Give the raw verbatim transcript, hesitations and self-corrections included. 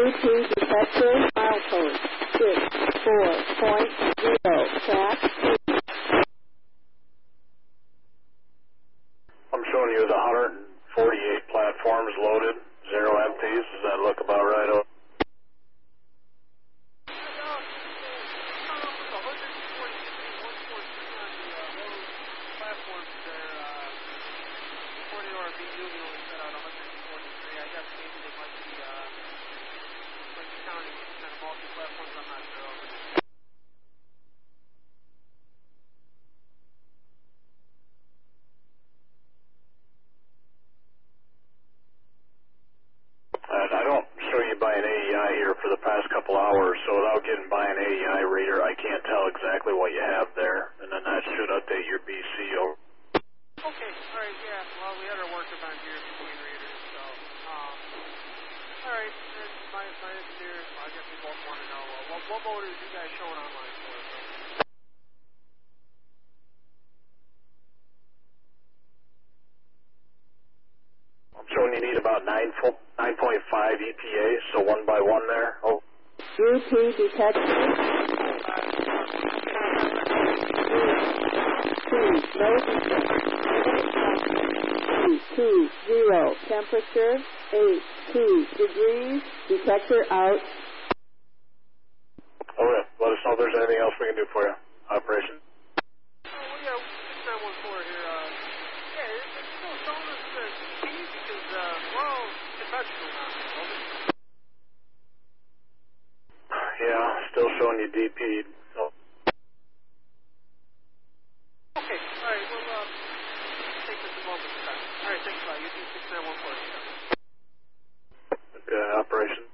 T detector milepost six four point zero. Track two. I'm showing you the one hundred forty-eight platforms loaded, zero empties. Does that look about right? Oh. And I don't show you by an A E I here for the past couple hours, so without getting by an A E I reader, I can't tell exactly what you have there, and then that should update your B C O. Okay, all right, yeah. Well, we had our workup on here between readers, so, um, all right, and my, my engineer, I guess we both want to know, uh, what, what motors are you guys showing online for us? I'm showing you need about nine point five E P A, so one by one there. Oh. U T detector. Two, zero. Temperature, eight, two degrees. Detector out. Okay, let us know if there's anything else we can do for you. Operation. Oh, well, yeah, six nine one four here. Uh, yeah, it's, it's still showing us the D P because, uh, well, it's conventional now. Yeah, still showing you D P. So. Okay, all right, well, uh, take this a moment at a time. All right, thanks a lot. U T six nine one four. Okay, operation.